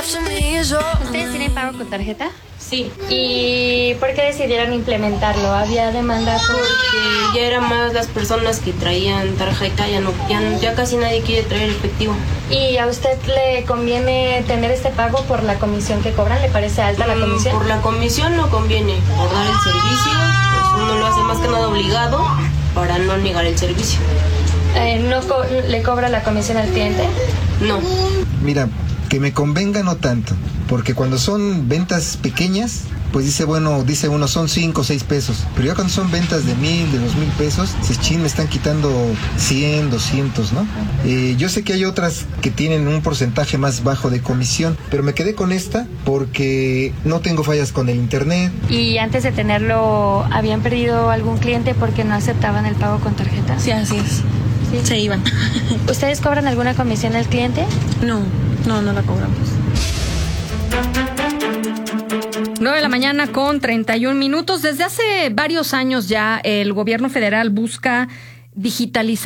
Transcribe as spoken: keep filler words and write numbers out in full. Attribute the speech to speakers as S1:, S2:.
S1: ¿Ustedes tienen pago con tarjeta?
S2: Sí.
S1: ¿Y por qué decidieron implementarlo? ¿Había demanda?
S2: Porque ya eran más las personas que traían tarjeta, ya no, ya, ya casi nadie quiere traer efectivo.
S1: ¿Y a usted le conviene tener este pago por la comisión que cobran? ¿Le parece alta la comisión?
S2: Por la comisión no conviene, por dar el servicio, pues uno lo hace más que nada obligado para no negar el servicio.
S1: Eh, ¿No co- le cobra la comisión al cliente?
S2: No.
S3: Mira, que me convenga no tanto, porque cuando son ventas pequeñas, pues dice, bueno, dice uno son cinco o seis pesos, pero ya cuando son ventas de mil, de dos mil pesos, dices, chin, me están quitando cien, doscientos, ¿no? Eh, yo sé que hay otras que tienen un porcentaje más bajo de comisión, pero me quedé con esta porque no tengo fallas con el internet.
S1: ¿Y antes de tenerlo, habían perdido algún cliente porque no aceptaban el pago con tarjeta?
S4: Sí, así es.
S1: ¿Sí?
S4: Se iban.
S1: ¿Ustedes cobran alguna comisión al cliente?
S4: No, no, no la cobramos.
S5: nueve de la mañana con treinta y un minutos. Desde hace varios años ya el gobierno federal busca digitalizar